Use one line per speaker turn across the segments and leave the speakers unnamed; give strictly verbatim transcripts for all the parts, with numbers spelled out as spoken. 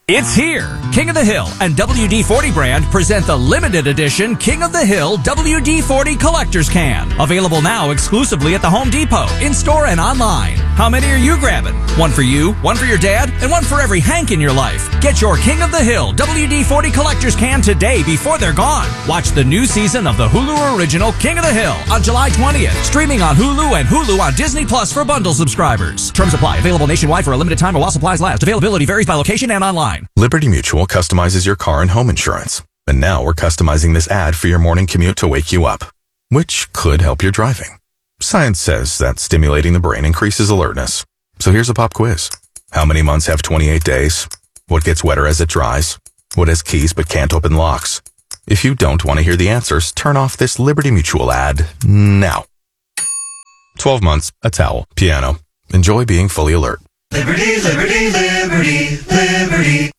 It's here. King of the Hill and W D forty brand present the limited edition King of the Hill W D forty Collector's Can. Available now exclusively at the Home Depot, in-store and online. How many are you grabbing? One for you, one for your dad, and one for every Hank in your life. Get your King of the Hill W D forty Collector's Can today before they're gone. Watch the new season of the Hulu original King of the Hill on July twentieth. Streaming on Hulu and Hulu on Disney Plus for bundle subscribers. Terms apply. Available nationwide for a limited time or while supplies last. Availability varies by location and online.
Liberty Mutual customizes your car and home insurance. And now we're customizing this ad for your morning commute to wake you up, which could help your driving. Science says that stimulating the brain increases alertness. So here's a pop quiz. How many months have twenty-eight days? What gets wetter as it dries? What has keys but can't open locks? If you don't want to hear the answers, turn off this Liberty Mutual ad now. twelve months, a towel, piano. Enjoy being fully alert.
Liberty, liberty, liberty, liberty.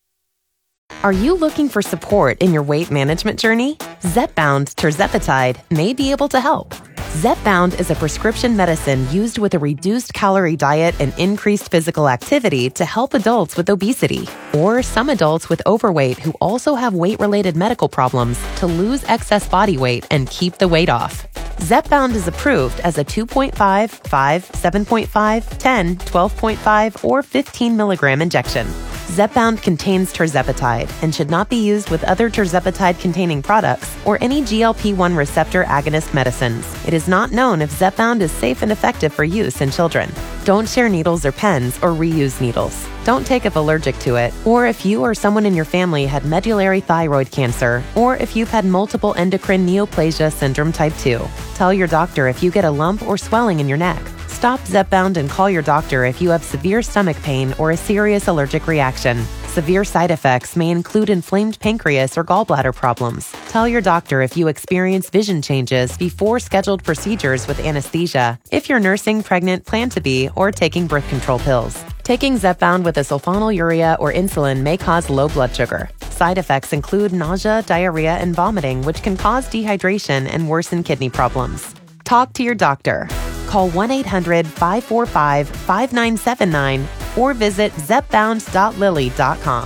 Are you looking for support in your weight management journey? Zepbound tirzepatide may be able to help. Zepbound is a prescription medicine used with a reduced calorie diet and increased physical activity to help adults with obesity or some adults with overweight who also have weight-related medical problems to lose excess body weight and keep the weight off. Zepbound is approved as a two point five, five, seven point five, ten, twelve point five, or fifteen milligram injection. Zepbound contains tirzepatide and should not be used with other tirzepatide-containing products or any G L P one receptor agonist medicines. It is not known if Zepbound is safe and effective for use in children. Don't share needles or pens or reuse needles. Don't take if allergic to it, or if you or someone in your family had medullary thyroid cancer, or if you've had multiple endocrine neoplasia syndrome type two. Tell your doctor if you get a lump or swelling in your neck. Stop Zepbound and call your doctor if you have severe stomach pain or a serious allergic reaction. Severe side effects may include inflamed pancreas or gallbladder problems. Tell your doctor if you experience vision changes before scheduled procedures with anesthesia, if you're nursing, pregnant, plan to be, or taking birth control pills. Taking Zepbound with a sulfonylurea or insulin may cause low blood sugar. Side effects include nausea, diarrhea, and vomiting, which can cause dehydration and worsen kidney problems. Talk to your doctor. Call one eight hundred, five four five, five nine seven nine or visit zepbound dot lilly dot com.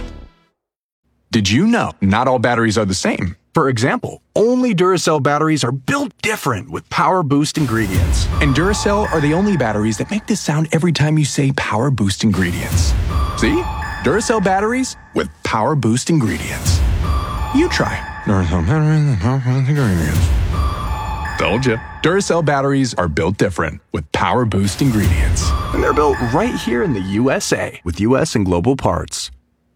Did you know not all batteries are the same? For example, only Duracell batteries are built different with Power Boost ingredients. And Duracell are the only batteries that make this sound every time you say Power Boost ingredients. See? Duracell batteries with Power Boost ingredients. You try. Duracell batteries with Power Boost ingredients. Told you. Duracell batteries are built different with Power Boost ingredients. And they're built right here in the U S A with U S and global parts.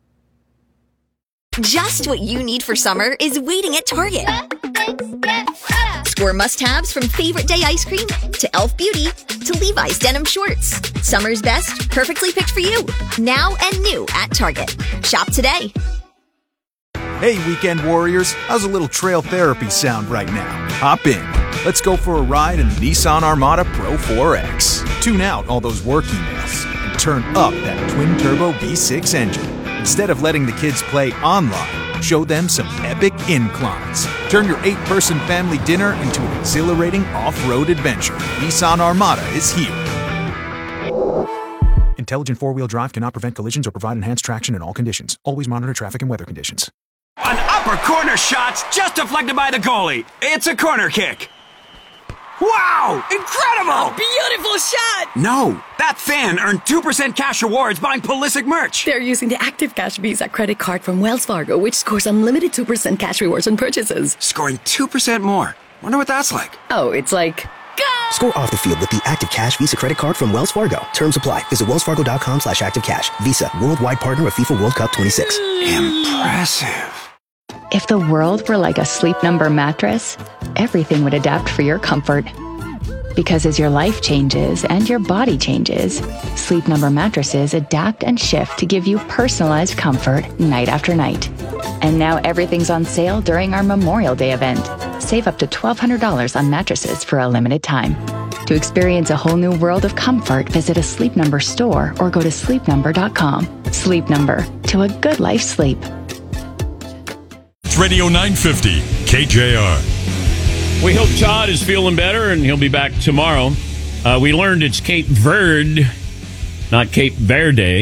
Just what you need for summer is waiting at Target. Score must-haves from Favorite Day ice cream to Elf Beauty to Levi's denim shorts. Summer's best, perfectly picked for you. Now and new at Target. Shop today.
Hey, weekend warriors. How's a little trail therapy sound right now? Hop in. Let's go for a ride in the Nissan Armada Pro four X. Tune out all those work emails and turn up that twin-turbo V six engine. Instead of letting the kids play online, show them some epic inclines. Turn your eight-person family dinner into an exhilarating off-road adventure. Nissan Armada is here. Intelligent four-wheel drive cannot prevent collisions or provide enhanced traction in all conditions. Always monitor traffic and weather conditions.
An upper corner shot's just deflected by the goalie. It's a corner kick. Wow! Incredible!
Beautiful shot!
No, that fan earned two percent cash rewards buying Pulisic merch.
They're using the Active Cash Visa credit card from Wells Fargo, which scores unlimited two percent cash rewards on purchases.
Scoring two percent more. Wonder what that's like.
Oh, it's like... Go!
Score off the field with the Active Cash Visa credit card from Wells Fargo. Terms apply. Visit wellsfargo.com slash activecash. Visa, worldwide partner of FIFA World Cup twenty-six.
Impressive.
If the world were like a Sleep Number mattress, everything would adapt for your comfort. Because as your life changes and your body changes, Sleep Number mattresses adapt and shift to give you personalized comfort night after night. And now everything's on sale during our Memorial Day event. Save up to twelve hundred dollars on mattresses for a limited time. To experience a whole new world of comfort, visit a Sleep Number store or go to sleep number dot com. Sleep Number, to a good life sleep.
It's Radio nine fifty, K J R.
We hope Todd is feeling better and he'll be back tomorrow. Uh, we learned it's Cape Verde, not Cape Verde.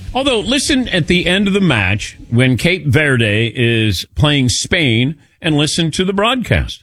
Although, listen at the end of the match when Cape Verde is playing Spain and listen to the broadcast.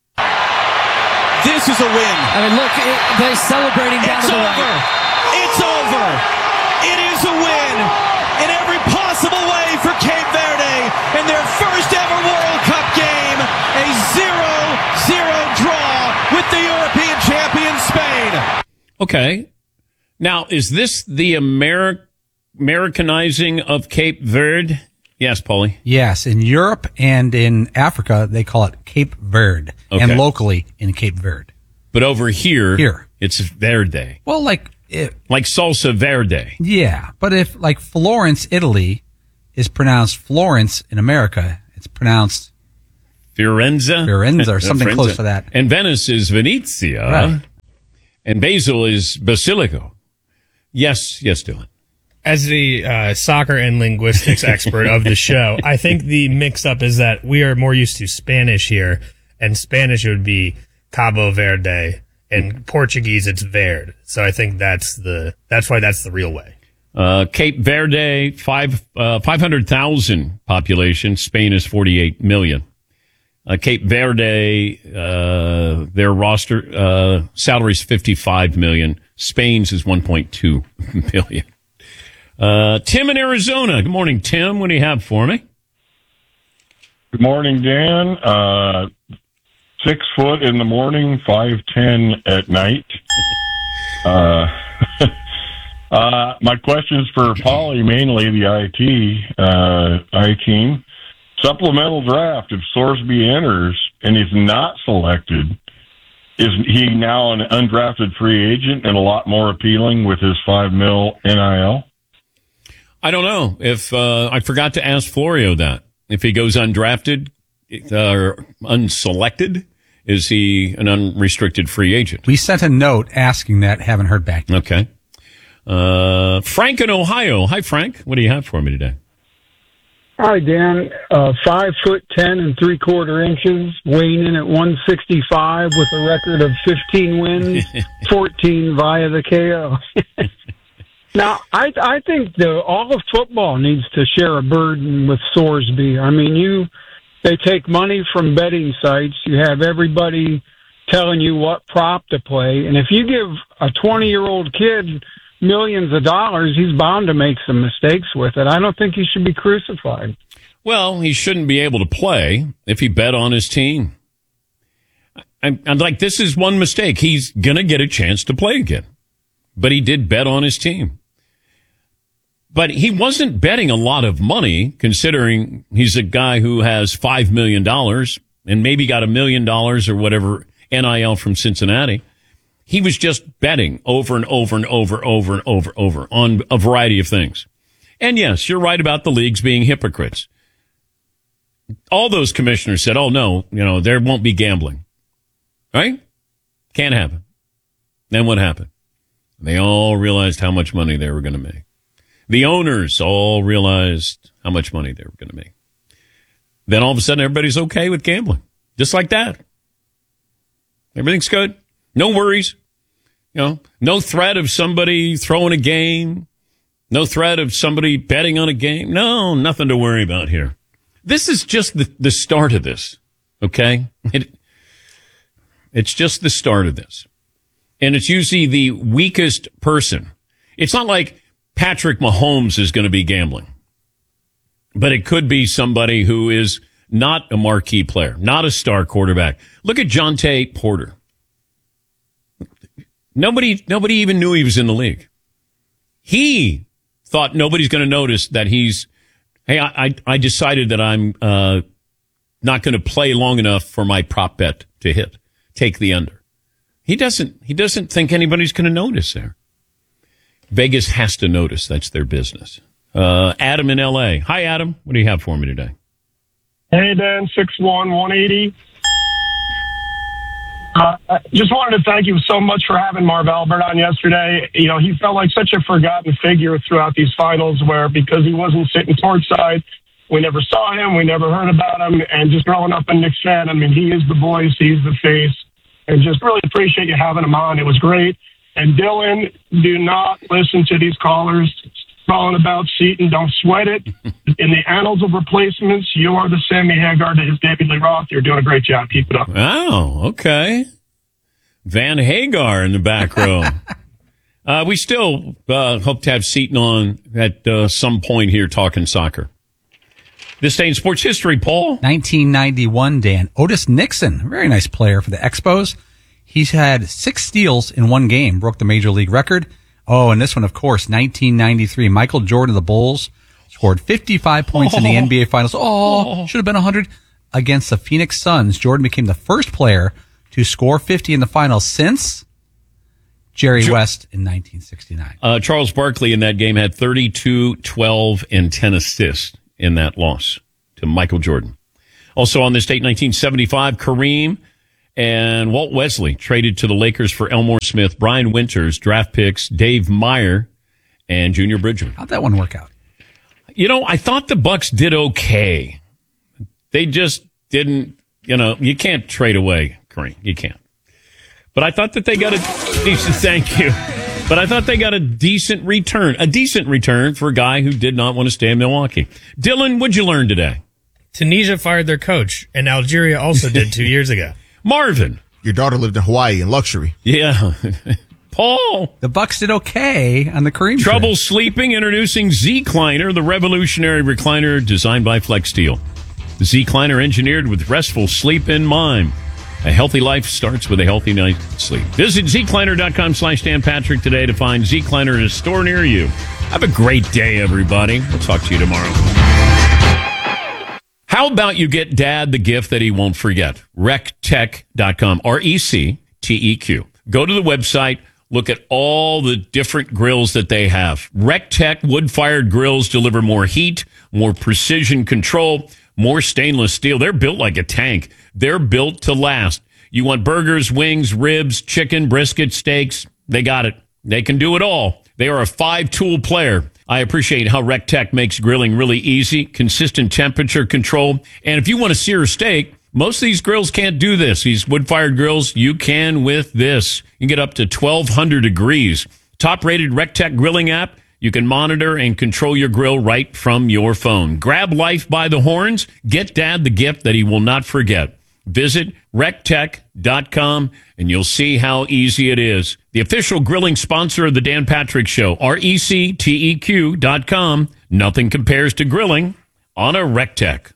This is a win.
I mean, look, it, they're celebrating down
it's
to the
over.
right.
It's over. It is a win in every possible way for Cape Verde in their first ever World Cup game. A zero zero draw with the European champion Spain.
Okay. Now, is this the Ameri- Americanizing of Cape Verde? Yes, Paulie.
Yes, in Europe and in Africa, they call it Cape Verde,
Okay.
and locally in Cape Verde.
But over here,
Here.
it's Verde.
Well, like... It,
like salsa verde.
Yeah, but if, like, Florence, Italy is pronounced Florence in America, it's pronounced...
Fiorenza?
Fiorenza or something
Fiorenza.
close to that.
And Venice is Venezia.
Right.
And Basel is Basilico. Yes, yes, Dylan.
As the uh, soccer and linguistics expert of the show, I think the mix-up is that we are more used to Spanish here, and Spanish would be Cabo Verde, and Portuguese it's Verde. So I think that's the that's why that's the real way.
Uh, Cape Verde, five uh, five hundred thousand population. Spain is forty-eight million. Uh, Cape Verde, uh, their roster uh, salary is fifty-five million. Spain's is one point two million. Uh, Tim in Arizona. Good morning, Tim. What do you have for me?
Good morning, Dan. Uh, six foot in the morning, five ten at night. Uh, uh, my question is for Paulie, mainly the I T uh, I team. Supplemental draft. If Sorsby enters and he's not selected, is he now an undrafted free agent and a lot more appealing with his five mil N I L?
I don't know if uh, I forgot to ask Florio that. If he goes undrafted uh, or unselected, is he an unrestricted free agent?
We sent a note asking that, haven't heard back.
Okay. Uh, Frank in Ohio. Hi, Frank. What do you have for me today?
Hi, Dan. Uh, five foot ten and three quarter inches, weighing in at one sixty-five with a record of fifteen wins, fourteen via the K O. Now, I I think the all of football needs to share a burden with Sorsby. I mean, you they take money from betting sites. You have everybody telling you what prop to play, and if you give a twenty-year-old kid millions of dollars, he's bound to make some mistakes with it. I don't think he should be crucified.
Well, he shouldn't be able to play if he bet on his team. I'm, I'm like, this is one mistake. He's going to get a chance to play again. But he did bet on his team. But he wasn't betting a lot of money, considering he's a guy who has five million dollars and maybe got a million dollars or whatever N I L from Cincinnati. He was just betting over and over and over, over and over, over on a variety of things. And yes, you're right about the leagues being hypocrites. All those commissioners said, oh, no, you know, there won't be gambling. Right? Can't happen. Then what happened? They all realized how much money they were going to make. The owners all realized how much money they were going to make. Then all of a sudden, everybody's okay with gambling. Just like that. Everything's good. No worries. You know, no threat of somebody throwing a game. No threat of somebody betting on a game. No, nothing to worry about here. This is just the, the start of this. Okay? It, it's just the start of this. And it's usually the weakest person. It's not like Patrick Mahomes is going to be gambling. But it could be somebody who is not a marquee player, not a star quarterback. Look at Jonte Porter. Nobody, nobody even knew he was in the league. He thought nobody's going to notice that he's, hey, I, I, I decided that I'm uh, not going to play long enough for my prop bet to hit. Take the under. He doesn't, he doesn't think anybody's going to notice there. Vegas has to notice. That's their business. Uh, Adam in L A. Hi, Adam. What do you have for me today?
Hey, Dan, six one, one eighty. Uh, I just wanted to thank you so much for having Marv Albert on yesterday. You know, he felt like such a forgotten figure throughout these finals where because he wasn't sitting courtside, we never saw him, we never heard about him, and just growing up a Knicks fan, I mean, he is the voice, he's the face, and just really appreciate you having him on. It was great. And Dylan, do not listen to these callers calling about Seton. Don't sweat it. In the annals of replacements, you are the Sammy Hagar to his David Lee Roth. You're doing a great job. Keep it up.
Oh, okay. Van Hagar in the back row. uh, we still uh, hope to have Seton on at uh, some point here talking soccer. This day in sports history, Paul.
nineteen ninety-one, Dan. Otis Nixon, a very nice player for the Expos. He's had six steals in one game, broke the major league record. Oh, and this one, of course, nineteen ninety-three. Michael Jordan of the Bulls scored fifty-five points oh. in the N B A Finals. Oh, oh, should have been one hundred against the Phoenix Suns. Jordan became the first player to score fifty in the finals since Jerry jo- West in nineteen sixty-nine.
Uh, Charles Barkley in that game had thirty-two, twelve, and ten assists in that loss to Michael Jordan. Also on this date, nineteen seventy-five, Kareem and Walt Wesley traded to the Lakers for Elmore Smith, Brian Winters, draft picks, Dave Meyer, and Junior Bridgman.
How'd that one work out?
You know, I thought the Bucks did okay. They just didn't, you know, you can't trade away Kareem. You can't. But I thought that they got a decent, thank you. But I thought they got a decent return, a decent return for a guy who did not want to stay in Milwaukee. Dylan, what'd you learn today?
Tunisia fired their coach, and Algeria also did two years ago.
Marvin.
Your daughter lived in Hawaii in luxury.
Yeah. Paul.
The Bucks did okay on the Kareem
Trouble
trade.
sleeping? Introducing Z-Cliner, the revolutionary recliner designed by Flex Steel. The Z-Cliner engineered with restful sleep in mind. A healthy life starts with a healthy night's sleep. Visit zcliner.com slash Dan Patrick today to find Z-Cliner in a store near you. Have a great day, everybody. We'll talk to you tomorrow. How about you get Dad the gift that he won't forget? rec tech dot com, R E C T E Q. Go to the website, look at all the different grills that they have. RecTech wood-fired grills deliver more heat, more precision control, more stainless steel. They're built like a tank. They're built to last. You want burgers, wings, ribs, chicken, brisket, steaks? They got it. They can do it all. They are a five-tool player. I appreciate how RecTech makes grilling really easy, consistent temperature control. And if you want to sear a steak, most of these grills can't do this. These wood-fired grills, you can with this. You can get up to twelve hundred degrees. Top-rated RecTech grilling app. You can monitor and control your grill right from your phone. Grab life by the horns. Get Dad the gift that he will not forget. Visit rec tech dot com and you'll see how easy it is. The official grilling sponsor of the Dan Patrick Show, R E C T E Q dot com. Nothing compares to grilling on a RecTech.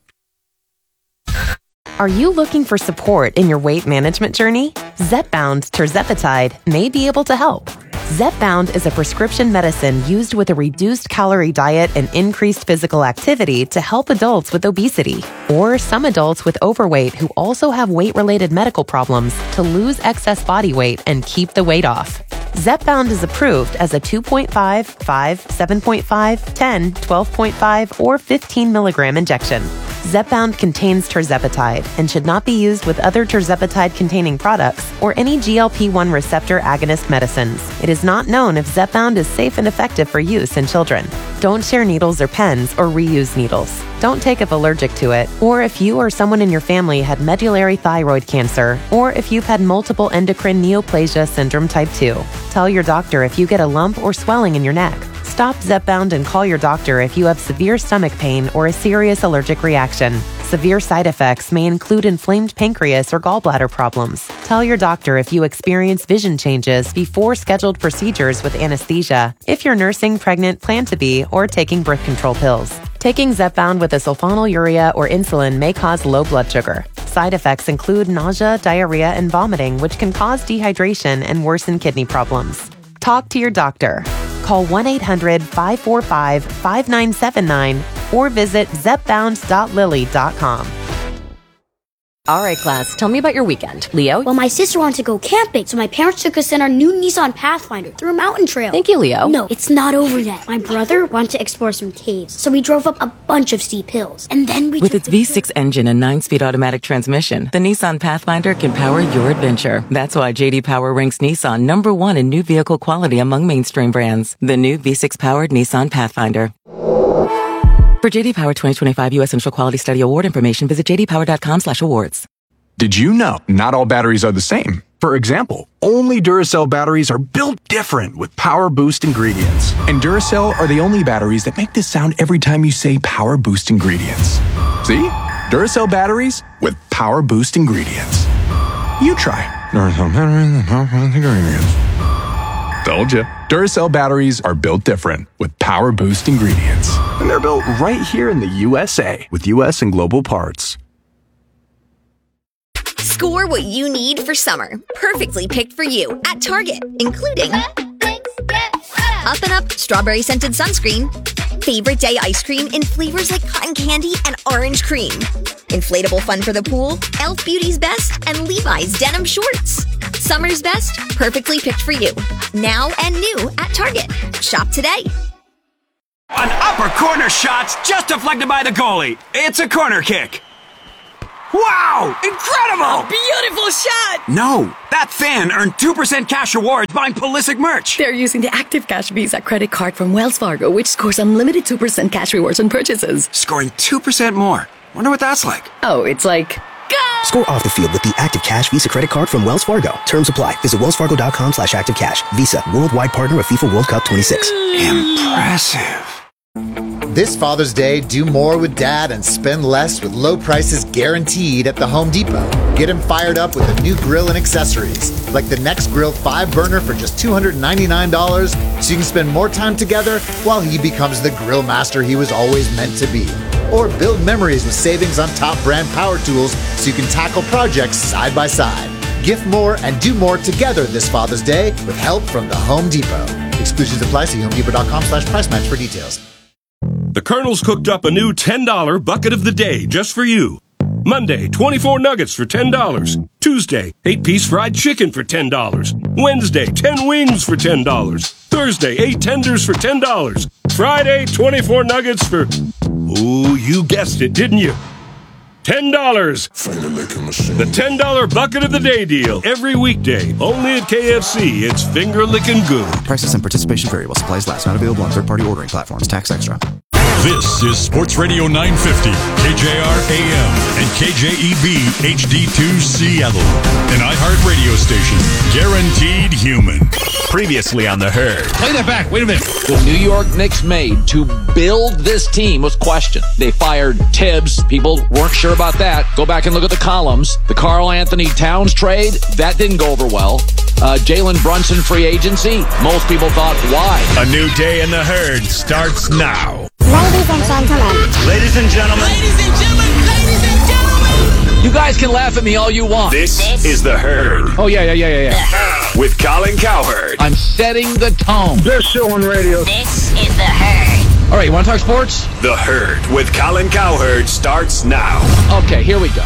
Are you looking for support in your weight management journey? Zepbound tirzepatide may be able to help. Zepbound is a prescription medicine used with a reduced calorie diet and increased physical activity to help adults with obesity or some adults with overweight who also have weight-related medical problems to lose excess body weight and keep the weight off. Zepbound is approved as a two point five, five, seven point five, ten, twelve point five, or fifteen milligram injection. Zepbound contains tirzepatide and should not be used with other tirzepatide-containing products or any G L P one receptor agonist medicines. It is not known if Zepbound is safe and effective for use in children. Don't share needles or pens or reuse needles. Don't take if allergic to it, or if you or someone in your family had medullary thyroid cancer, or if you've had multiple endocrine neoplasia syndrome type two. Tell your doctor if you get a lump or swelling in your neck. Stop Zepbound and call your doctor if you have severe stomach pain or a serious allergic reaction. Severe side effects may include inflamed pancreas or gallbladder problems. Tell your doctor if you experience vision changes before scheduled procedures with anesthesia, if you're nursing, pregnant, plan to be, or taking birth control pills. Taking Zepbound with a sulfonylurea or insulin may cause low blood sugar. Side effects include nausea, diarrhea, and vomiting, which can cause dehydration and worsen kidney problems. Talk to your doctor. Call one eight hundred, five four five, five nine seven nine or visit zepbound dot lilly dot com.
All right, class, tell me about your weekend. Leo?
Well, my sister wanted to go camping, so my parents took us in our new Nissan Pathfinder through a mountain trail.
Thank you, Leo.
No, it's not over yet. My brother wanted to explore some caves, so we drove up a bunch of steep hills. And then we
With its V six engine and nine-speed automatic transmission, the Nissan Pathfinder can power your adventure. That's why J D Power ranks Nissan number one in new vehicle quality among mainstream brands. The new V six-powered Nissan Pathfinder. For J D Power twenty twenty-five U S Central Quality Study Award information, visit j d power dot com slash awards.
Did you know not all batteries are the same? For example, only Duracell batteries are built different with Power Boost ingredients. And Duracell are the only batteries that make this sound every time you say Power Boost ingredients. See? Duracell batteries with Power Boost ingredients. You try. Duracell batteries with Power Boost ingredients. Told you. Duracell batteries are built different with Power Boost ingredients. And they're built right here in the U S A with U S and global parts.
Score what you need for summer. Perfectly picked for you at Target, including Up and Up Strawberry Scented Sunscreen, Favorite Day Ice Cream in flavors like cotton candy and orange cream, Inflatable Fun for the Pool, Elf Beauty's Best, and Levi's Denim Shorts. Summer's best, perfectly picked for you. Now and new at Target. Shop today.
An upper corner shot's just deflected by the goalie. It's a corner kick. Wow! Incredible!
A beautiful shot!
No, that fan earned two percent cash rewards buying Pulisic merch.
They're using the Active Cash Visa credit card from Wells Fargo, which scores unlimited two percent cash rewards on purchases.
Scoring two percent more. Wonder what that's like.
Oh, it's like...
Score off the field with the Active Cash Visa credit card from Wells Fargo. Terms apply. Visit wellsfargo.com slash activecash. Visa, worldwide partner of FIFA World Cup twenty-six.
Impressive.
This Father's Day, do more with Dad and spend less with low prices guaranteed at the Home Depot. Get him fired up with a new grill and accessories, like the Next Grill five burner for just two hundred ninety-nine dollars, so you can spend more time together while he becomes the grill master he was always meant to be. Or build memories with savings on top brand power tools so you can tackle projects side by side. Gift more and do more together this Father's Day with help from the Home Depot. Exclusions apply. See homedepot.com slash price match for details.
The Colonel's cooked up a new ten dollar bucket of the day just for you. Monday, twenty-four nuggets for ten dollars. Tuesday, eight piece fried chicken for ten dollars. Wednesday, ten wings for ten dollars. Thursday, eight tenders for ten dollars. Friday, twenty-four nuggets for... Ooh, you guessed it, didn't you? ten dollars. The ten dollar bucket of the day deal. Every weekday. Only at K F C. It's finger licking good.
Prices and participation vary while supplies last. Not available on third-party ordering platforms. Tax extra.
This is Sports Radio nine fifty, K J R A M and K J E B H D two Seattle. An iHeart radio station. Guaranteed human.
Previously on The Herd.
Play that back. Wait a minute. The New York Knicks made to build this team was questioned. They fired Tibbs. People weren't sure about that. Go back and look at the columns. The Karl Anthony Towns trade, that didn't go over well. Uh, Jalen Brunson free agency, most people thought, why?
A new day in The Herd starts now.
Ladies and gentlemen.
Ladies and gentlemen.
Ladies and gentlemen. Ladies and gentlemen.
You guys can laugh at me all you want.
This, this is The Herd.
Oh, yeah, yeah, yeah, yeah, yeah.
With Colin Cowherd.
I'm setting the tone.
Best show on radio.
This is The Herd.
All right, you want to talk sports?
The Herd with Colin Cowherd starts now.
Okay, here we go.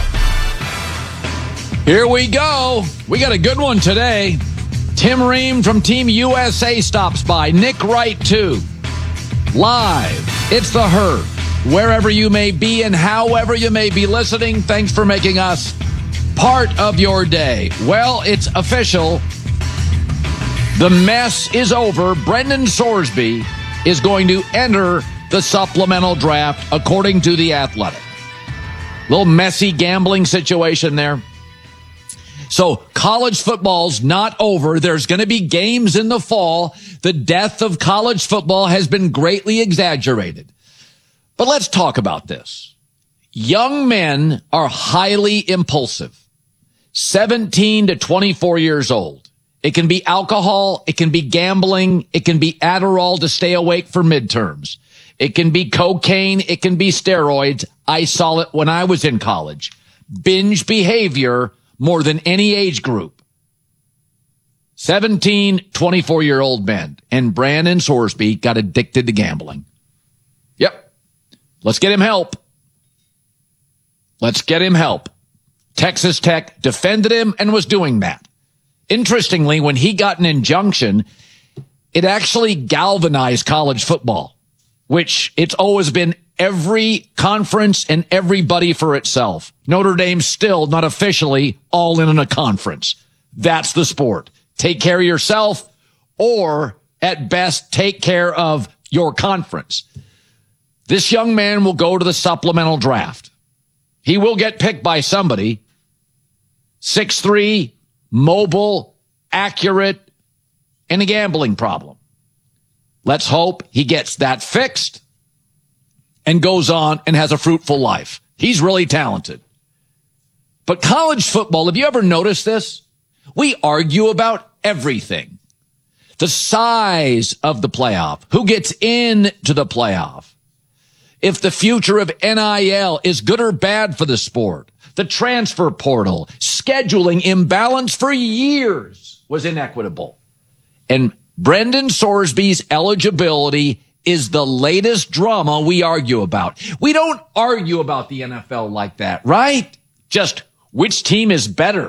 Here we go. We got a good one today. Tim Ream from Team U S A stops by. Nick Wright, too. Live. It's The Herd. Wherever you may be and however you may be listening, thanks for making us part of your day. Well, it's official. The mess is over. Brendan Sorsby is going to enter the supplemental draft, according to The Athletic. Little messy gambling situation there. So college football's not over. There's going to be games in the fall. The death of college football has been greatly exaggerated. But let's talk about this. Young men are highly impulsive. seventeen to twenty-four years old. It can be alcohol. It can be gambling. It can be Adderall to stay awake for midterms. It can be cocaine. It can be steroids. I saw it when I was in college. Binge behavior more than any age group. seventeen, twenty-four-year-old men. And Brandon Sorsby got addicted to gambling. Yep. Let's get him help. Let's get him help. Texas Tech defended him and was doing that. Interestingly, when he got an injunction, it actually galvanized college football, which it's always been every conference and everybody for itself. Notre Dame's still not officially all in on a conference. That's the sport. Take care of yourself, or at best, take care of your conference. This young man will go to the supplemental draft. He will get picked by somebody. six three, mobile, accurate, and a gambling problem. Let's hope he gets that fixed and goes on and has a fruitful life. He's really talented. But college football, have you ever noticed this? We argue about everything. The size of the playoff, who gets into the playoff, if the future of N I L is good or bad for the sport, the transfer portal, scheduling imbalance for years was inequitable. And Brendan Sorsby's eligibility is the latest drama we argue about. We don't argue about the N F L like that, right? Just which team is better.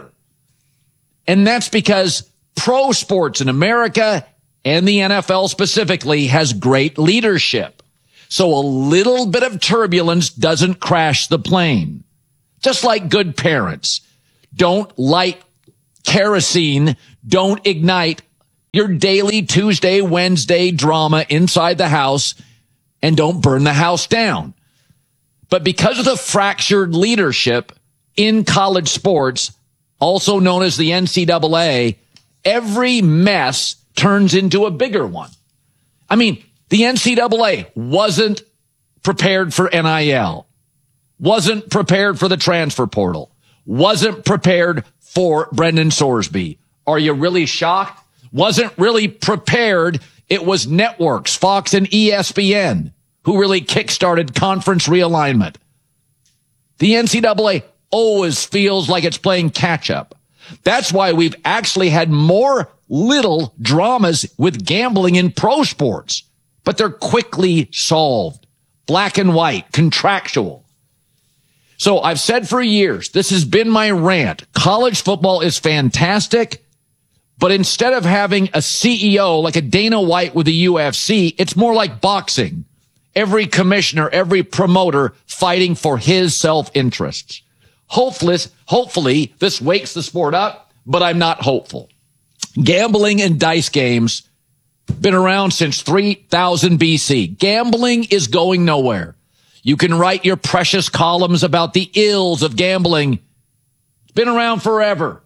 And that's because pro sports in America and the N F L specifically has great leadership. So a little bit of turbulence doesn't crash the plane. Just like good parents. Don't light kerosene. Don't ignite your daily Tuesday, Wednesday drama inside the house, and don't burn the house down. But because of the fractured leadership in college sports, also known as the N C double A, every mess turns into a bigger one. I mean, the N C double A wasn't prepared for N I L, wasn't prepared for the transfer portal, wasn't prepared for Brendan Sorsby. Are you really shocked? Wasn't really prepared. It was networks, Fox and E S P N, who really kickstarted conference realignment. The N C double A always feels like it's playing catch up. That's why we've actually had more little dramas with gambling in pro sports, but they're quickly solved. Black and white, contractual. So I've said for years, this has been my rant. College football is fantastic, but instead of having a C E O like a Dana White with the U F C, it's more like boxing. Every commissioner, every promoter fighting for his self-interests. Hopefully, hopefully this wakes the sport up, but I'm not hopeful. Gambling and dice games been around since three thousand B C. Gambling is going nowhere. You can write your precious columns about the ills of gambling. It's been around forever.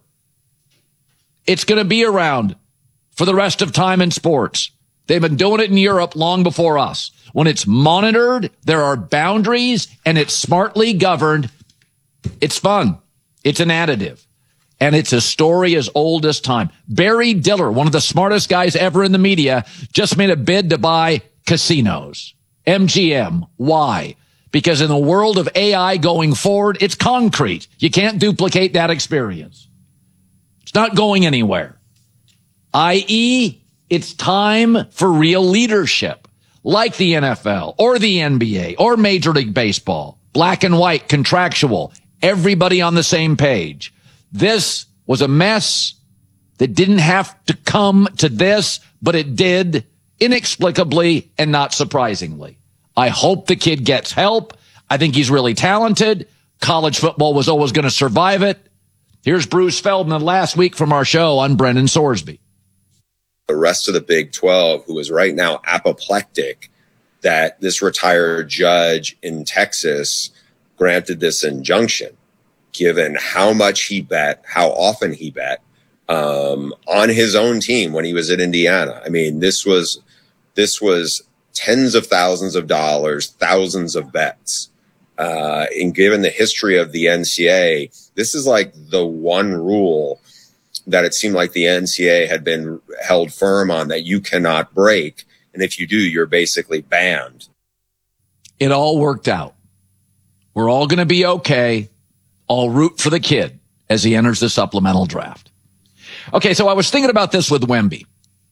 It's going to be around for the rest of time in sports. They've been doing it in Europe long before us. When it's monitored, there are boundaries, and it's smartly governed. It's fun. It's an additive. And it's a story as old as time. Barry Diller, one of the smartest guys ever in the media, just made a bid to buy casinos. M G M. Why? Because in the world of A I going forward, it's concrete. You can't duplicate that experience. It's not going anywhere. that is, it's time for real leadership, like the N F L or the N B A or Major League Baseball. Black and white, contractual, everybody on the same page. This was a mess that didn't have to come to this, but it did, inexplicably and not surprisingly. I hope the kid gets help. I think he's really talented. College football was always going to survive it. Here's Bruce Feldman last week from our show on Brendan Sorsby.
The rest of the Big twelve, who is right now apoplectic that this retired judge in Texas granted this injunction, given how much he bet, how often he bet um, on his own team when he was at Indiana. I mean, this was this was tens of thousands of dollars, thousands of bets. Uh, and given the history of the N C A A, this is like the one rule that it seemed like the N C A A had been held firm on that you cannot break. And if you do, you're basically banned.
It all worked out. We're all going to be okay. I'll root for the kid as he enters the supplemental draft. Okay, so I was thinking about this with Wemby.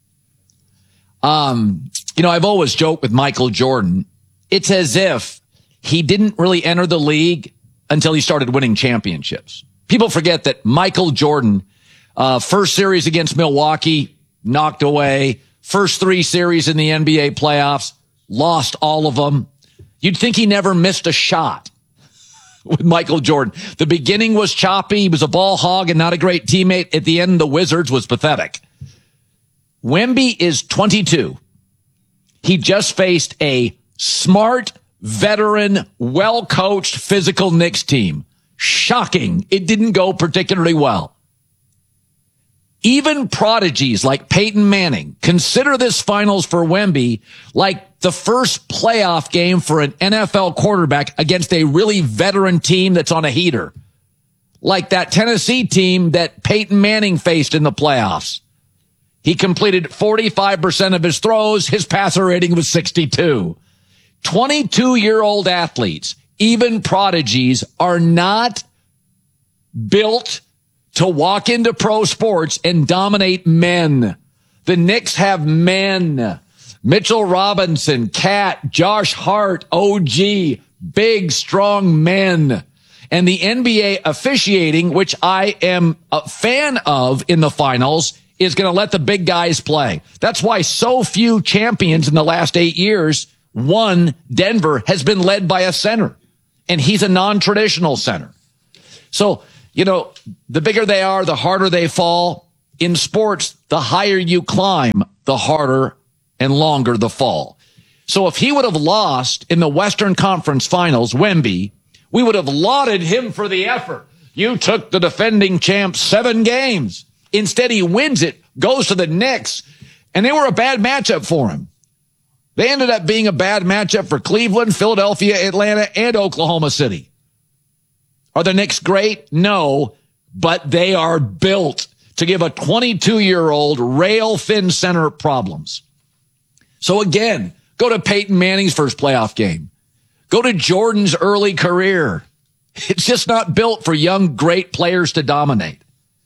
Um, you know, I've always joked with Michael Jordan. It's as if he didn't really enter the league until he started winning championships. People forget that Michael Jordan, uh, first series against Milwaukee, knocked away. First three series in the N B A playoffs, lost all of them. You'd think he never missed a shot with Michael Jordan. The beginning was choppy. He was a ball hog and not a great teammate. At the end, the Wizards was pathetic. Wemby is twenty-two. He just faced a smart, veteran, well-coached, physical Knicks team. Shocking. It didn't go particularly well. Even prodigies like Peyton Manning consider this finals for Wemby like the first playoff game for an N F L quarterback against a really veteran team that's on a heater. Like that Tennessee team that Peyton Manning faced in the playoffs. He completed forty-five percent of his throws. His passer rating was sixty-two. twenty-two-year-old athletes, even prodigies, are not built to walk into pro sports and dominate men. The Knicks have men. Mitchell Robinson, Cat, Josh Hart, O G, big, strong men. And the N B A officiating, which I am a fan of in the finals, is going to let the big guys play. That's why so few champions in the last eight years, one, Denver, has been led by a center. And he's a non-traditional center. So, you know, the bigger they are, the harder they fall. In sports, the higher you climb, the harder and longer the fall. So if he would have lost in the Western Conference Finals, Wemby, we would have lauded him for the effort. You took the defending champ seven games. Instead, he wins it, goes to the Knicks, and they were a bad matchup for him. They ended up being a bad matchup for Cleveland, Philadelphia, Atlanta, and Oklahoma City. Are the Knicks great? No, but they are built to give a twenty-two-year-old rail-thin center problems. So again, go to Peyton Manning's first playoff game. Go to Jordan's early career. It's just not built for young, great players to dominate.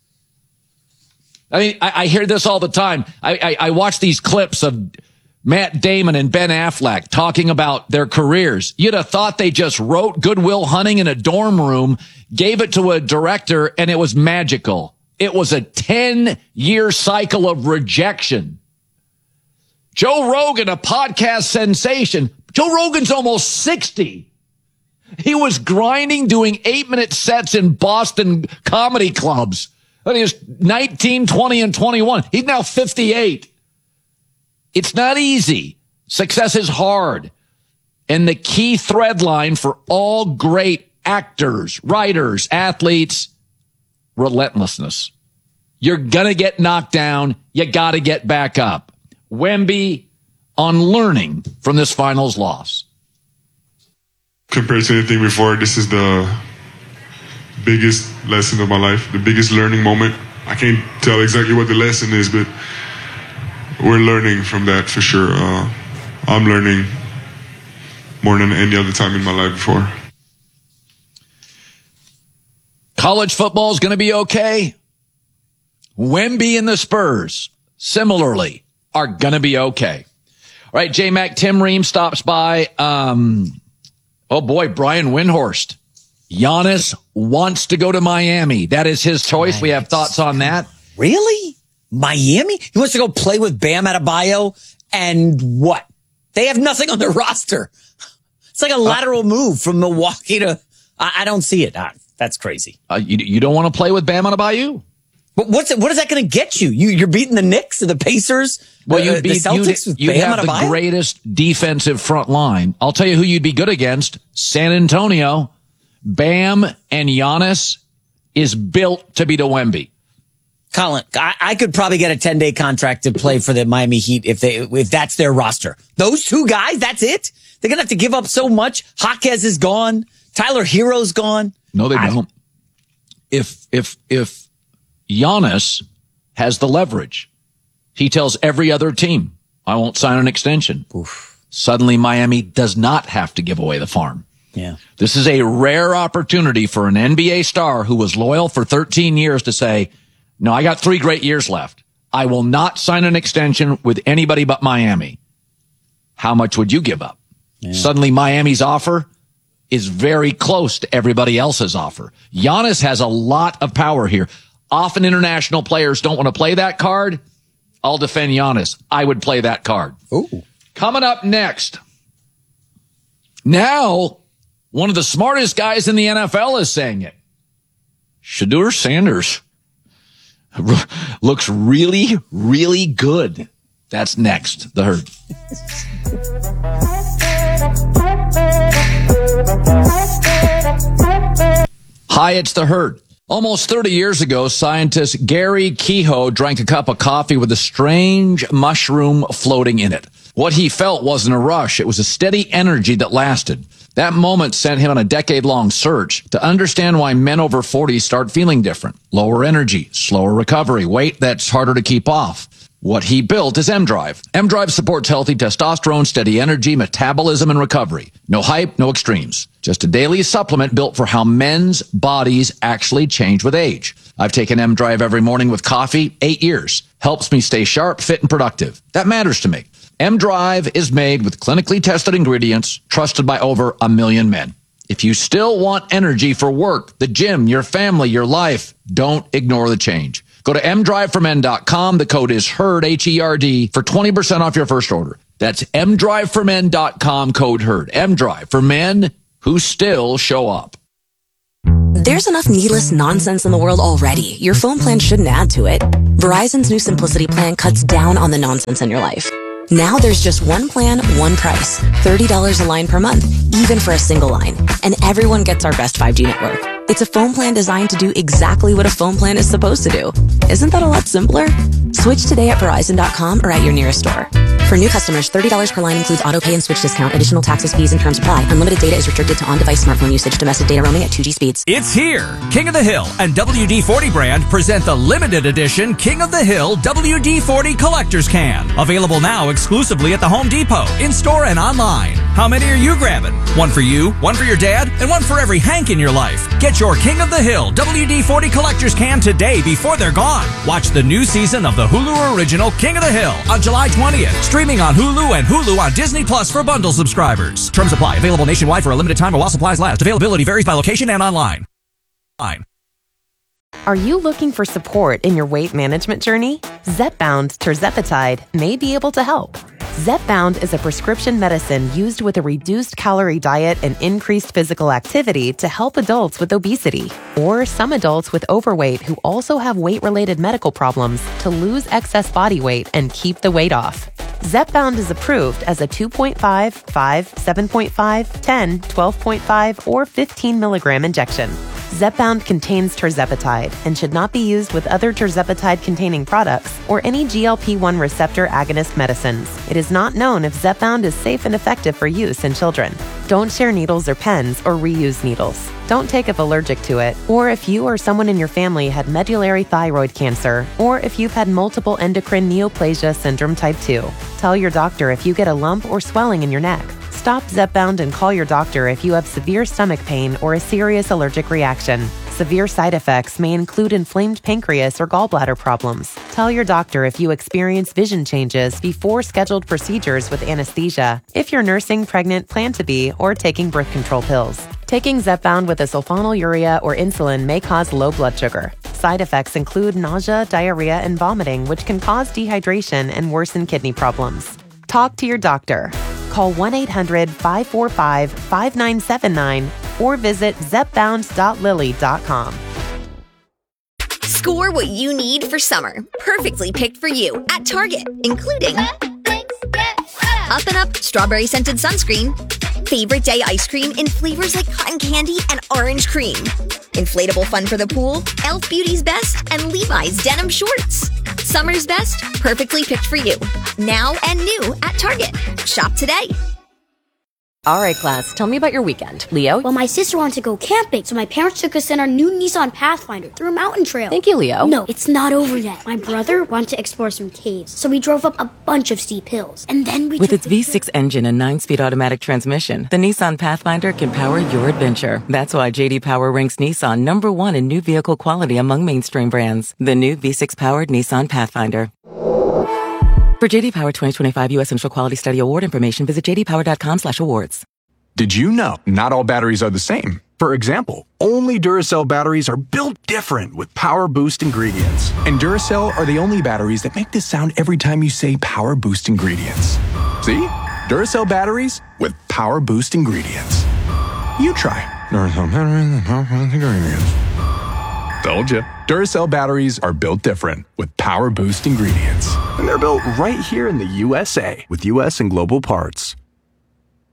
I mean, I, I hear this all the time. I, I, I watch these clips of Matt Damon and Ben Affleck talking about their careers. You'd have thought they just wrote Good Will Hunting in a dorm room, gave it to a director, and it was magical. It was a ten-year cycle of rejection. Joe Rogan, a podcast sensation. Joe Rogan's almost sixty. He was grinding, doing eight-minute sets in Boston comedy clubs. He was nineteen, twenty, and twenty-one. He's now fifty-eight. It's not easy. Success is hard. And the key thread line for all great actors, writers, athletes, relentlessness. You're going to get knocked down. You got to get back up. Wemby on learning from this finals loss.
Compared to anything before, this is the biggest lesson of my life, the biggest learning moment. I can't tell exactly what the lesson is, but we're learning from that for sure. Uh, I'm learning more than any other time in my life before.
College football is going to be okay. Wemby and the Spurs, similarly, are going to be okay. All right, J-Mac, Tim Ream stops by. Um, oh, boy, Brian Windhorst. Giannis wants to go to Miami. That is his choice. Nice. We have thoughts on that.
Really? Miami? He wants to go play with Bam Adebayo and what? They have nothing on their roster. It's like a lateral uh, move from Milwaukee to... I, I don't see it. Ah, that's crazy.
Uh, you, you don't want to play with Bam Adebayo?
But what's it, what is that going to get you? you? You're beating the Knicks or the Pacers?
Well,
uh,
you'd be,
the Celtics
you'd,
with
you'd
Bam
have
Adebayo?
the greatest defensive front line. I'll tell you who you'd be good against. San Antonio. Bam and Giannis is built to beat a Wemby.
Colin, I, I could probably get a ten-day contract to play for the Miami Heat if they if that's their roster. Those two guys, that's it? They're going to have to give up so much. Jaquez is gone. Tyler Hero's gone.
No, they
I,
don't. If if if Giannis has the leverage, he tells every other team, I won't sign an extension. Oof. Suddenly Miami does not have to give away the farm.
Yeah.
This is a rare opportunity for an N B A star who was loyal for thirteen years to say, no, I got three great years left. I will not sign an extension with anybody but Miami. How much would you give up? Yeah. Suddenly Miami's offer is very close to everybody else's offer. Giannis has a lot of power here. Often international players don't want to play that card. I'll defend Giannis. I would play that card.
Ooh.
Coming up next. Now, one of the smartest guys in the N F L is saying it. Shedeur Sanders looks really, really good. That's next. The Herd. Hi, it's The Herd. Almost thirty years ago, scientist Gary Kehoe drank a cup of coffee with a strange mushroom floating in it. What he felt wasn't a rush. It was a steady energy that lasted. That moment sent him on a decade-long search to understand why men over forty start feeling different. Lower energy, slower recovery, weight that's harder to keep off. What he built is M-Drive. M-Drive supports healthy testosterone, steady energy, metabolism, and recovery. No hype, no extremes. Just a daily supplement built for how men's bodies actually change with age. I've taken M-Drive every morning with coffee, eight years. Helps me stay sharp, fit, and productive. That matters to me. M-Drive is made with clinically tested ingredients, trusted by over a million men. If you still want energy for work, the gym, your family, your life, don't ignore the change. Go to m drive for men dot com. The code is HERD, H E R D, for twenty percent off your first order. That's m drive for men dot com, code HERD. M-Drive for men who still show up.
There's enough needless nonsense in the world already. Your phone plan shouldn't add to it. Verizon's new Simplicity plan cuts down on the nonsense in your life. Now there's just one plan, one price. thirty dollars a line per month, even for a single line. And everyone gets our best five G network. It's a phone plan designed to do exactly what a phone plan is supposed to do. Isn't that a lot simpler? Switch today at Verizon dot com or at your nearest store. For new customers, thirty dollars per line includes auto pay and switch discount. Additional taxes, fees, and terms apply. Unlimited data is restricted to on-device smartphone usage. Domestic data roaming at two G speeds.
It's here! King of the Hill and W D forty brand present the limited edition King of the Hill W D forty Collector's Can. Available now exclusively at the Home Depot, in-store and online. How many are you grabbing? One for you, one for your dad, and one for every Hank in your life. Get your King of the Hill W D forty Collector's Can today before they're gone. Watch the new season of the Hulu original King of the Hill on July twentieth. Streaming on Hulu and Hulu on Disney Plus for bundle subscribers. Terms apply. Available nationwide for a limited time while supplies last. Availability varies by location and online. Fine.
Are you looking for support in your weight management journey? Zepbound tirzepatide may be able to help. Zepbound is a prescription medicine used with a reduced calorie diet and increased physical activity to help adults with obesity or some adults with overweight who also have weight-related medical problems to lose excess body weight and keep the weight off. Zepbound is approved as a two point five, five, seven point five, ten, twelve point five, or fifteen milligram injection. Zepbound contains tirzepatide and should not be used with other tirzepatide-containing products or any G L P one receptor agonist medicines. It is not known if Zepbound is safe and effective for use in children. Don't share needles or pens or reuse needles. Don't take if allergic to it, or if you or someone in your family had medullary thyroid cancer, or if you've had multiple endocrine neoplasia syndrome type two. Tell your doctor if you get a lump or swelling in your neck. Stop Zepbound and call your doctor if you have severe stomach pain or a serious allergic reaction. Severe side effects may include inflamed pancreas or gallbladder problems. Tell your doctor if you experience vision changes before scheduled procedures with anesthesia, if you're nursing, pregnant, plan to be, or taking birth control pills. Taking Zepbound with a sulfonylurea or insulin may cause low blood sugar. Side effects include nausea, diarrhea, and vomiting, which can cause dehydration and worsen kidney problems. Talk to your doctor. Call one eight hundred, five four five, five nine seven nine or visit zepbound dot lilly dot com.
Score what you need for summer, perfectly picked for you at Target, including Up and Up strawberry scented sunscreen, favorite day ice cream in flavors like cotton candy and orange cream, inflatable fun for the pool, e l f Beauty's Best, and Levi's denim shorts. Summer's best, perfectly picked for you. Now and new at Target. Shop today.
All right, class, tell me about your weekend. Leo?
Well, my sister wanted to go camping, so my parents took us in our new Nissan Pathfinder through a mountain trail.
Thank you, Leo.
No, it's not over yet. My brother wanted to explore some caves, so we drove up a bunch of steep hills. And then we
With its V six engine and nine-speed automatic transmission, the Nissan Pathfinder can power your adventure. That's why J D Power ranks Nissan number one in new vehicle quality among mainstream brands. The new V six-powered Nissan Pathfinder. For J D Power twenty twenty-five U S Central Quality Study Award information, visit j d power dot com slash awards.
Did you know not all batteries are the same? For example, only Duracell batteries are built different with Power Boost ingredients. And Duracell are the only batteries that make this sound every time you say Power Boost ingredients. See? Duracell batteries with Power Boost ingredients. You try. Duracell batteries with Power Boost ingredients. Told you. Duracell batteries are built different with Power Boost ingredients. And they're built right here in the U S A with U S and global parts.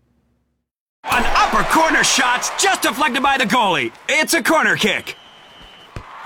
An upper corner shot's just deflected by the goalie. It's a corner kick.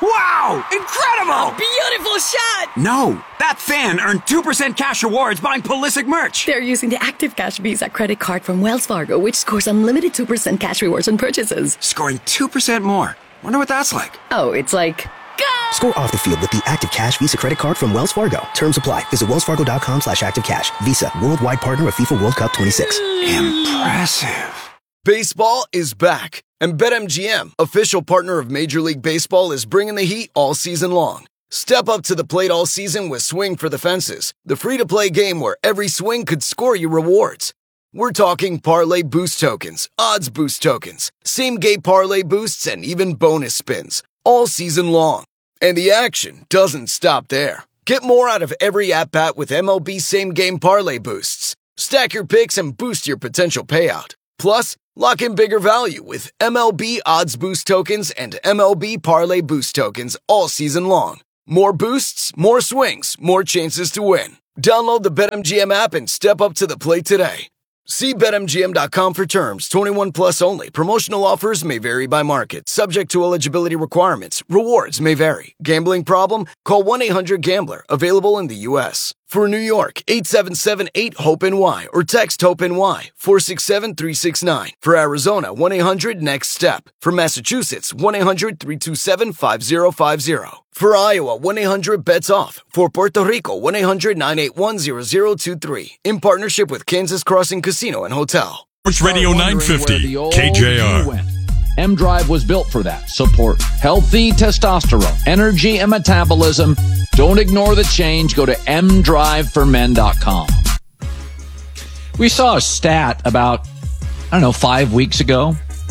Wow! Incredible!
A beautiful shot!
No, that fan earned two percent cash rewards buying Pulisic merch.
They're using the Active Cash Visa credit card from Wells Fargo, which scores unlimited two percent cash rewards on purchases.
Scoring two percent more. Wonder what that's like.
Oh, it's like...
Score off the field with the Active Cash Visa credit card from Wells Fargo. Terms apply. Visit wellsfargo.com slash active cash. Visa, worldwide partner of FIFA World Cup twenty-six.
Impressive.
Baseball is back, and BetMGM, official partner of Major League Baseball, is bringing the heat all season long. Step up to the plate all season with Swing for the Fences, the free-to-play game where every swing could score you rewards. We're talking parlay boost tokens, odds boost tokens, same-game parlay boosts, and even bonus spins, all season long. And the action doesn't stop there. Get more out of every at-bat with M L B same-game parlay boosts. Stack your picks and boost your potential payout. Plus, lock in bigger value with M L B odds boost tokens and M L B parlay boost tokens all season long. More boosts, more swings, more chances to win. Download the BetMGM app and step up to the plate today. See Bet M G M dot com for terms. twenty-one plus only. Promotional offers may vary by market. Subject to eligibility requirements. Rewards may vary. Gambling problem? Call one eight hundred gambler. Available in the U S For New York, eight seven seven eight hope N Y or text HOPE-NY four six seven three six nine. For Arizona, one eight hundred next step. For Massachusetts, one eight hundred three two seven five zero five zero. For Iowa, one eight hundred bets off. For Puerto Rico, one eight hundred nine eight one zero zero two three. In partnership with Kansas Crossing Casino and Hotel.
Sports Radio nine fifty, K J R.
M-Drive was built for that. Support healthy testosterone, energy, and metabolism. Don't ignore the change. Go to m drive for men dot com. We saw a stat about, I don't know, five weeks ago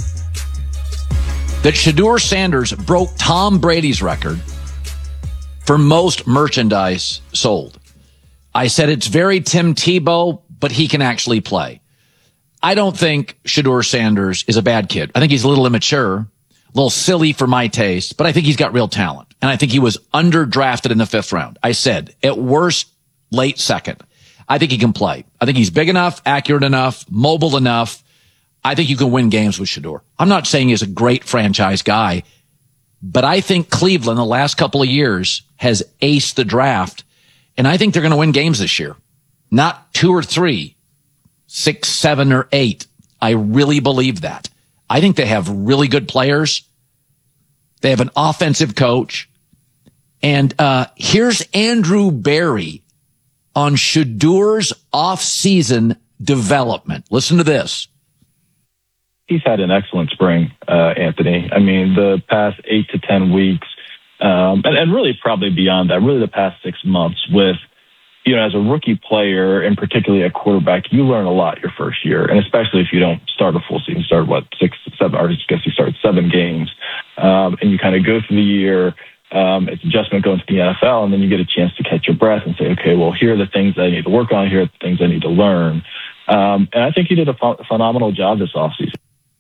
that Shedeur Sanders broke Tom Brady's record for most merchandise sold. I said it's very Tim Tebow, but he can actually play. I don't think Shedeur Sanders is a bad kid. I think he's a little immature, a little silly for my taste, but I think he's got real talent. And I think he was underdrafted in the fifth round. I said, at worst, late second. I think he can play. I think he's big enough, accurate enough, mobile enough. I think you can win games with Shedeur. I'm not saying he's a great franchise guy, but I think Cleveland the last couple of years has aced the draft, and I think they're going to win games this year. Not two or three, six, seven, or eight. I really believe that. I think they have really good players. They have an offensive coach. And uh here's Andrew Berry on Shedeur's off-season development. Listen to this.
He's had an excellent spring, uh, Anthony. I mean, the past eight to ten weeks, um, and, and really probably beyond that, really the past six months with, you know, as a rookie player, and particularly at quarterback, you learn a lot your first year, and especially if you don't start a full season, start what, six, seven, or I guess you start seven games, um, and you kind of go through the year. Um, it's adjustment going to the N F L, and then you get a chance to catch your breath and say, okay, well, here are the things I need to work on. Here are the things I need to learn. Um, and I think he did a ph- phenomenal job this offseason.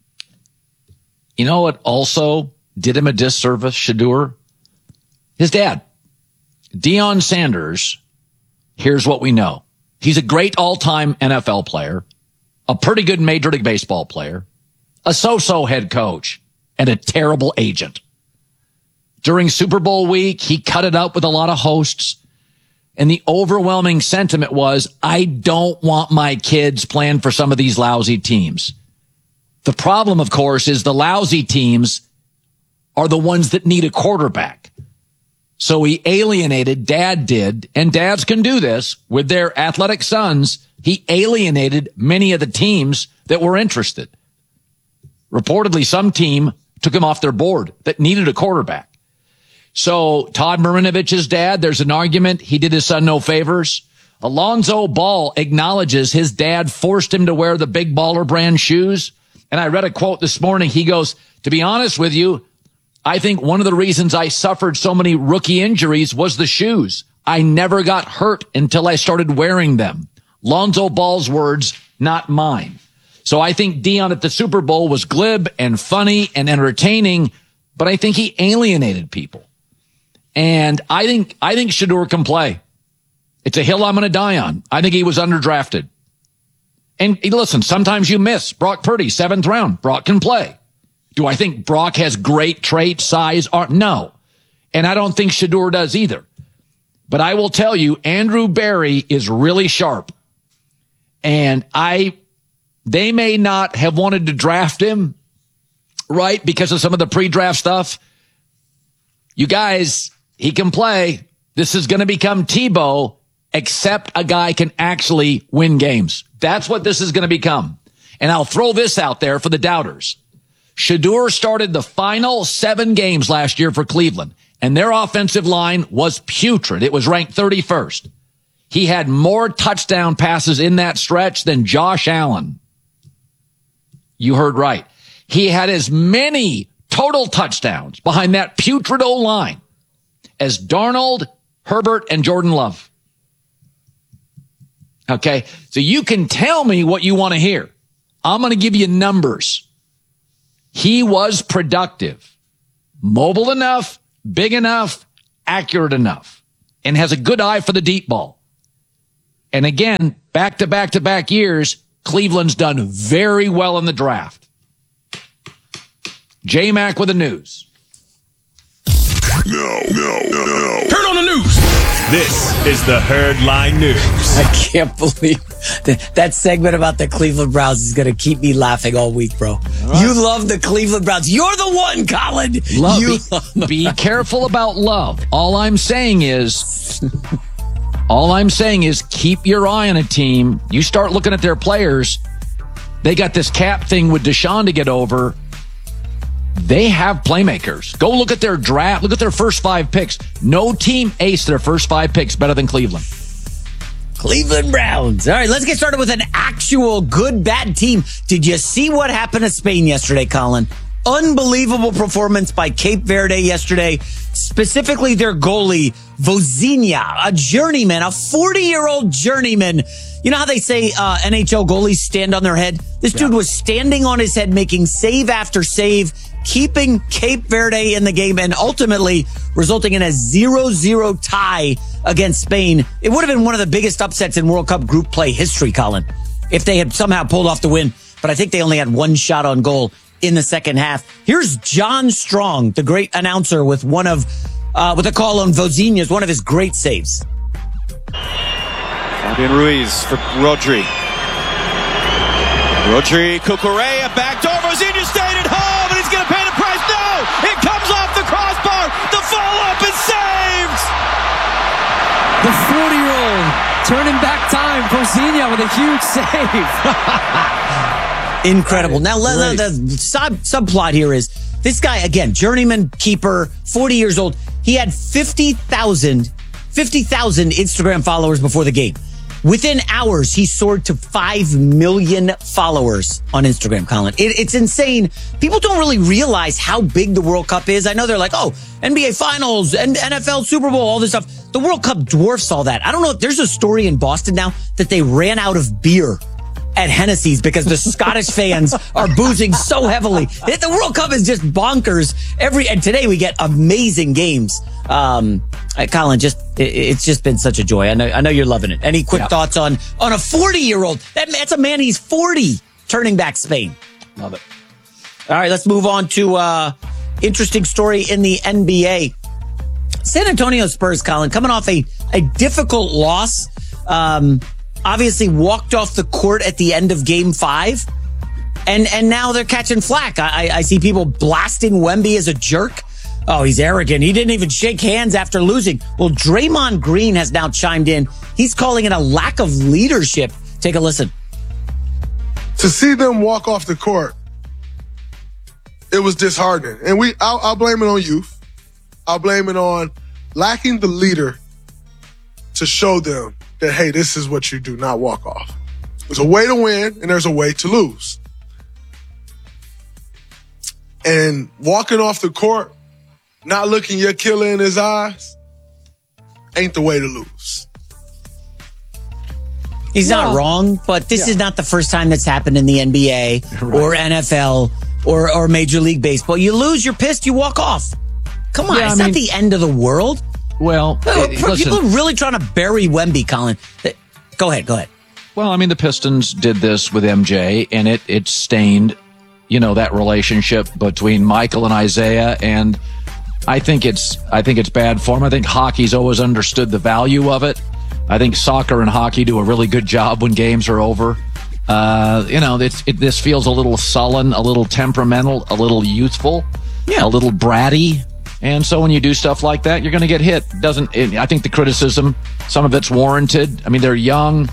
You know what also did him a disservice, Shedeur? His dad, Deion Sanders. Here's what we know. He's a great all-time N F L player, a pretty good Major League Baseball player, a so-so head coach, and a terrible agent. During Super Bowl week, he cut it up with a lot of hosts, and the overwhelming sentiment was, I don't want my kids playing for some of these lousy teams. The problem, of course, is the lousy teams are the ones that need a quarterback. So he alienated, dad did, and dads can do this with their athletic sons. He alienated many of the teams that were interested. Reportedly, some team took him off their board that needed a quarterback. So Todd Marinovich's dad, there's an argument. He did his son no favors. Alonzo Ball acknowledges his dad forced him to wear the Big Baller brand shoes. And I read a quote this morning. He goes, to be honest with you, I think one of the reasons I suffered so many rookie injuries was the shoes. I never got hurt until I started wearing them. Lonzo Ball's words, not mine. So I think Deion at the Super Bowl was glib and funny and entertaining, but I think he alienated people. And I think, I think Shedeur can play. It's a hill I'm going to die on. I think he was underdrafted. And listen, sometimes you miss. Brock Purdy, seventh round. Brock can play. Do I think Brock has great traits, size? Or, no. And I don't think Shedeur does either. But I will tell you, Andrew Berry is really sharp. And I, they may not have wanted to draft him, right, because of some of the pre-draft stuff. You guys, he can play. This is going to become Tebow, except a guy can actually win games. That's what this is going to become. And I'll throw this out there for the doubters. Shedeur started the final seven games last year for Cleveland, and their offensive line was putrid. It was ranked thirty-first. He had more touchdown passes in that stretch than Josh Allen. You heard right. He had as many total touchdowns behind that putrid O-line as Darnold, Herbert, and Jordan Love. Okay, so you can tell me what you want to hear. I'm going to give you numbers. He was productive, mobile enough, big enough, accurate enough, and has a good eye for the deep ball. And again, back to back to back years, Cleveland's done very well in the draft. J-Mac with the news.
No, no, no, no. Turn on the news. This is the Herd Line News.
I can't believe that, that segment about the Cleveland Browns is going to keep me laughing all week, bro. All right. You love the Cleveland Browns. You're the one, Colin.
Love,
you
be,
love
be careful about love. All I'm saying is, all I'm saying is keep your eye on a team. You start looking at their players. They got this cap thing with Deshaun to get over. They have playmakers. Go look at their draft. Look at their first five picks. No team aced their first five picks better than Cleveland.
Cleveland Browns. All right, let's get started with an actual good, bad team. Did you see what happened to Spain yesterday, Colin? Unbelievable performance by Cape Verde yesterday. Specifically their goalie, Vozinha, a journeyman, a forty-year-old journeyman. You know how they say uh, N H L goalies stand on their head? This yeah. dude was standing on his head, making save after save, keeping Cape Verde in the game, and ultimately resulting in a zero zero tie against Spain. It would have been one of the biggest upsets in World Cup group play history, Colin, if they had somehow pulled off the win. But I think they only had one shot on goal in the second half. Here's John Strong, the great announcer, with one of uh, with a call on Vozinha's, one of his great saves.
Fabian Ruiz for Rodri. Rodri, Cucurella, backdoor. Vozinha stayed at home, and he's going to pay the price. No! It comes off the crossbar. The follow-up is saved!
The forty-year-old turning back time. Vozinha with a huge save.
Incredible. Now, right. the, the sub, subplot here is this guy, again, journeyman keeper, forty years old. He had fifty thousand Instagram followers before the game. Within hours, he soared to five million followers on Instagram, Colin. It, it's insane. People don't really realize how big the World Cup is. I know they're like, oh, N B A Finals, N F L Super Bowl, all this stuff. The World Cup dwarfs all that. I don't know if there's a story in Boston now that they ran out of beer at Hennessy's because the Scottish fans are boozing so heavily. The World Cup is just bonkers. Every and today we get amazing games. Um, Colin, just it, it's just been such a joy. I know, I know you're loving it. Any quick yeah. thoughts on on a forty-year-old? That, that's a man. He's forty, turning back Spain.
Love it.
All right, let's move on to uh interesting story in the N B A. San Antonio Spurs, Colin, coming off a a difficult loss. Um. Obviously walked off the court at the end of game five. And and now they're catching flack. I, I see people blasting Wemby as a jerk. Oh, he's arrogant. He didn't even shake hands after losing. Well, Draymond Green has now chimed in. He's calling it a lack of leadership. Take a listen.
To see them walk off the court, it was disheartening. And we, I'll, I'll blame it on youth. I'll blame it on lacking the leader to show them that, hey, this is what you do, not walk off. There's a way to win and there's a way to lose. And walking off the court, not looking your killer in his eyes, ain't the way to lose.
He's well, not wrong, but this yeah. is not the first time that's happened in the N B A right. or N F L or, or Major League Baseball. You lose, you're pissed, you walk off. Come on, yeah, it's I not mean, the end of the world.
Well,
no,
it, listen,
people are really trying to bury Wemby, Colin. Go ahead, go ahead.
Well, I mean, the Pistons did this with M J, and it it stained, you know, that relationship between Michael and Isaiah, and I think it's I think it's bad form. I think hockey's always understood the value of it. I think soccer and hockey do a really good job when games are over. Uh, you know, it's, it, this feels a little sullen, a little temperamental, a little youthful, yeah. a little bratty. And so when you do stuff like that, you're going to get hit. Doesn't it, I think the criticism, some of it's warranted. I mean, they're young.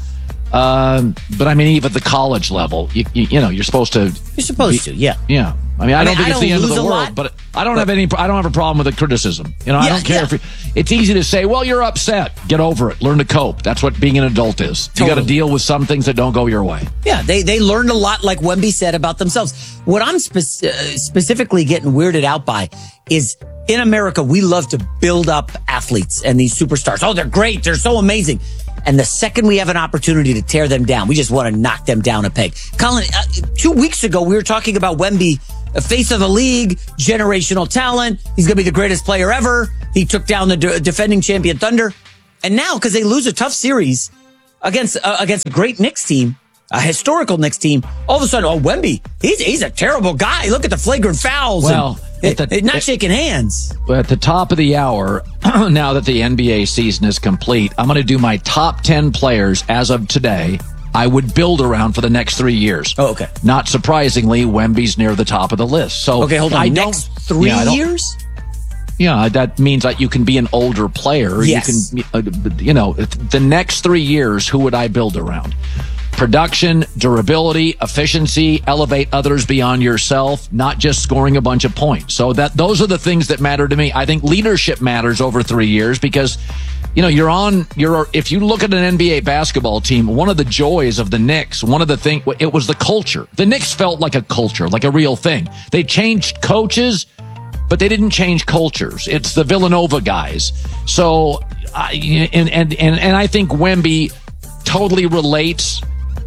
Um, but I mean, even at the college level, you, you, you know, you're supposed to.
You're supposed be, to, yeah.
Yeah. I mean, I, I don't
mean,
think
I
it's the end of the world,
lot,
but I don't
but,
have any. I don't have a problem with the criticism. You know,
yeah,
I don't care
yeah.
if you, it's easy to say, "Well, you're upset. Get over it. Learn to cope." That's what being an adult is. Totally. You got to deal with some things that don't go your way.
Yeah, they they learned a lot, like Wemby said, about themselves. What I'm spe- uh, specifically getting weirded out by is in America, we love to build up athletes and these superstars. Oh, they're great. They're so amazing. And the second we have an opportunity to tear them down, we just want to knock them down a peg. Colin, uh, two weeks ago, we were talking about Wemby, a face of the league, generational talent. He's going to be the greatest player ever. He took down the de- defending champion Thunder. And now, because they lose a tough series against uh, against a great Knicks team, a historical Knicks team, all of a sudden, oh, Wemby, he's, he's a terrible guy. Look at the flagrant fouls.
Well,
and,
the,
it, not
it,
shaking hands.
At the top of the hour, now that the N B A season is complete, I'm going to do my top ten players as of today I would build around for the next three years.
Oh, okay.
Not surprisingly, Wemby's near the top of the list. So
okay, hold on.
I
next three
yeah,
years?
Yeah, that means that you can be an older player.
Yes.
You can, uh, you know, the next three years, who would I build around? Production, durability, efficiency, elevate others beyond yourself, not just scoring a bunch of points. So that those are the things that matter to me. I think leadership matters over three years because, you know, you're on, you're, if you look at an N B A basketball team, one of the joys of the Knicks, one of the things, it was the culture. The Knicks felt like a culture, like a real thing. They changed coaches, but they didn't change cultures. It's the Villanova guys. So, I, and, and, and, and I think Wemby totally relates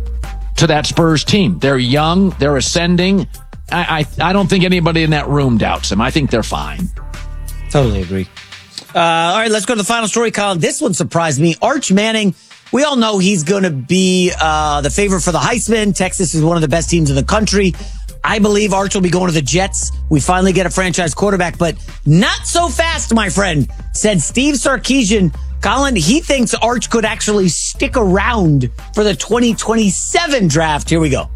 to that Spurs team. They're young. They're ascending. I, I, I don't think anybody in that room doubts them. I think they're fine.
Totally agree. Uh, all right, let's go to the final story, Colin. This one surprised me. Arch Manning, we all know he's going to be uh, the favorite for the Heisman. Texas is one of the best teams in the country. I believe Arch will be going to the Jets. We finally get a franchise quarterback, but not so fast, my friend, said Steve Sarkisian. Colin, he thinks Arch could actually stick around for the twenty twenty-seven draft. Here we go.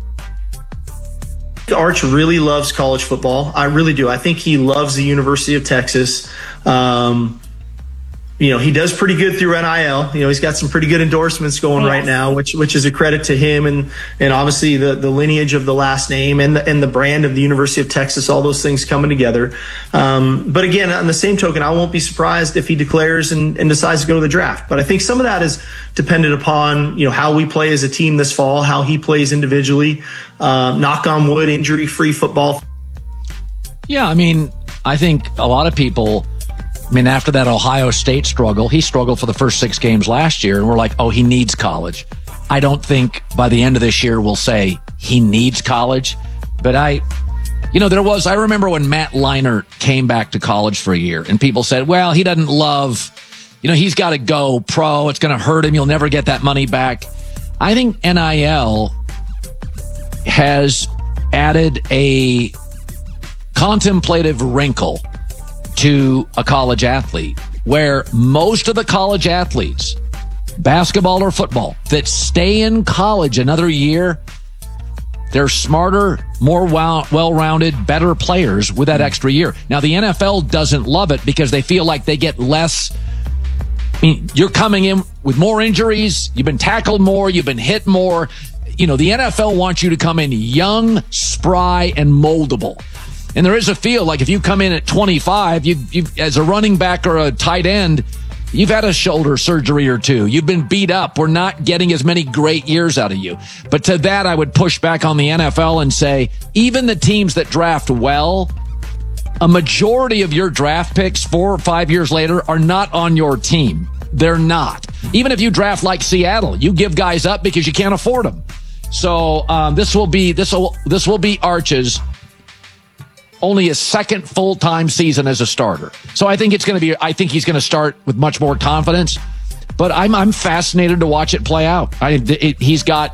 Arch really loves college football. I really do. I think he loves the University of Texas. Um, you know, he does pretty good through N I L. You know, he's got some pretty good endorsements going yes. right now, which which is a credit to him and and obviously the the lineage of the last name and the, and the brand of the University of Texas, all those things coming together. Um, but again, on the same token, I won't be surprised if he declares and, and decides to go to the draft. But I think some of that is dependent upon, you know, how we play as a team this fall, how he plays individually. Uh, knock on wood, injury-free football.
Yeah, I mean, I think a lot of people, I mean, after that Ohio State struggle, he struggled for the first six games last year, and we're like, oh, he needs college. I don't think by the end of this year we'll say he needs college. But I, you know, there was, I remember when Matt Leinart came back to college for a year, and people said, well, he doesn't love, you know, he's got to go pro. It's going to hurt him. You'll never get that money back. I think N I L has added a contemplative wrinkle to a college athlete where most of the college athletes, basketball or football, that stay in college another year, they're smarter, more well-rounded, better players with that extra year. Now, the N F L doesn't love it because they feel like they get less. I mean, you're coming in with more injuries. You've been tackled more. You've been hit more. You know, the N F L wants you to come in young, spry, and moldable. And there is a feel like if you come in at twenty-five, you, you as a running back or a tight end, you've had a shoulder surgery or two. You've been beat up. We're not getting as many great years out of you. But to that, I would push back on the N F L and say, even the teams that draft well, a majority of your draft picks four or five years later are not on your team. They're not. Even if you draft like Seattle, you give guys up because you can't afford them. So um, this will be this will this will be Arch's only his second full-time season as a starter. So I think it's going to be. I think he's going to start with much more confidence. But I'm I'm fascinated to watch it play out. I, it, he's got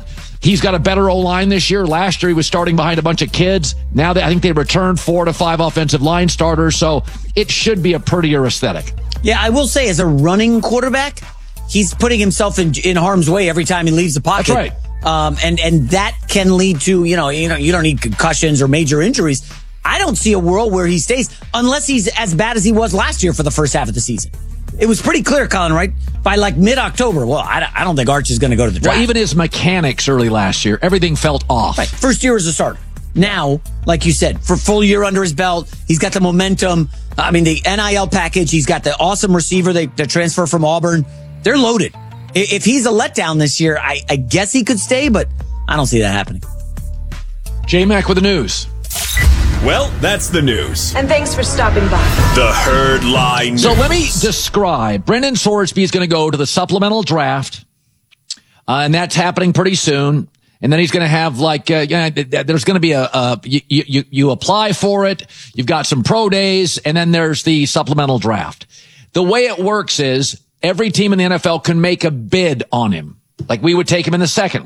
He's got a better O-line this year. Last year, he was starting behind a bunch of kids. Now they, I think they returned four to five offensive line starters, so it should be a prettier aesthetic.
Yeah, I will say, as a running quarterback, he's putting himself in, in harm's way every time he leaves the pocket.
That's right.
Um, and, and that can lead to, you know, you know, you don't need concussions or major injuries. I don't see a world where he stays unless he's as bad as he was last year for the first half of the season. It was pretty clear, Colin, right? By like mid-October, well, I, I don't think Arch is going to go to the draft.
Well, even his mechanics early last year, everything felt off.
Right. First year as a starter. Now, like you said, for full year under his belt, he's got the momentum. I mean, the N I L package, he's got the awesome receiver, they, the transfer from Auburn. They're loaded. If he's a letdown this year, I, I guess he could stay, but I don't see that happening.
J-Mac with the news.
Well, that's the news.
And thanks for stopping by.
The Herd Lie News.
So let me describe. Brendan Sorsby is going to go to the supplemental draft, uh, and that's happening pretty soon. And then he's going to have like, uh, you know, there's going to be a, a you, you, you apply for it. You've got some pro days, and then there's the supplemental draft. The way it works is every team in the N F L can make a bid on him. Like we would take him in the second.